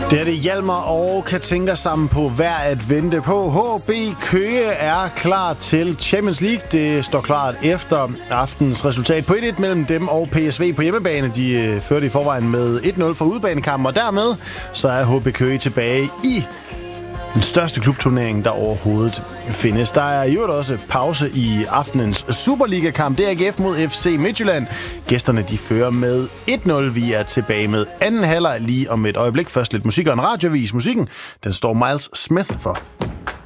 Det er det Hjalmar og Katinka sammen på hver at vente på. HB Køge er klar til Champions League. Det står klart efter aftens resultat på 1-1 mellem dem og PSV på hjemmebane. De førte i forvejen med 1-0 for udebanekampen, og dermed så er HB Køge tilbage i den største klubturnering, der overhovedet findes. Der er i øvrigt også pause i aftenens Superliga-kamp. Det er AGF mod FC Midtjylland. Gæsterne de fører med 1-0. Vi er tilbage med anden halvleg lige om et øjeblik. Først lidt musik og en radiovis. Musikken den står Miles Smith for.